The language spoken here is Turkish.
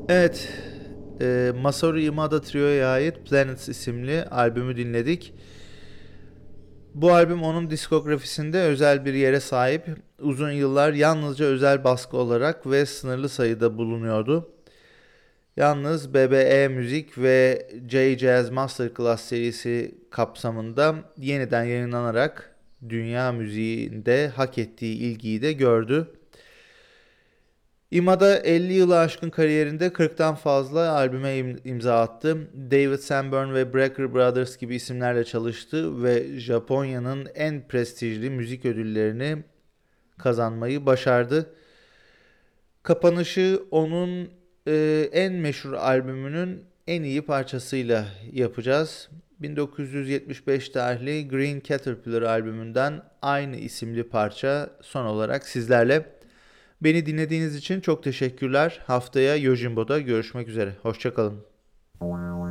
Evet, Masaru Imada Trio'ya ait Planets isimli albümü dinledik. Bu albüm onun diskografisinde özel bir yere sahip. Uzun yıllar yalnızca özel baskı olarak ve sınırlı sayıda bulunuyordu. Yalnız BBE Müzik ve J Jazz Masterclass serisi kapsamında yeniden yayınlanarak dünya müziğinde hak ettiği ilgiyi de gördü. Imada 50 yılı aşkın kariyerinde 40'tan fazla albüme imza attı. David Sanborn ve Brecker Brothers gibi isimlerle çalıştı ve Japonya'nın en prestijli müzik ödüllerini kazanmayı başardı. Kapanışı onun en meşhur albümünün en iyi parçasıyla yapacağız. 1975 tarihli Green Caterpillar albümünden aynı isimli parça son olarak sizlerle. Beni dinlediğiniz için çok teşekkürler. Haftaya Yojimbo'da görüşmek üzere. Hoşça kalın.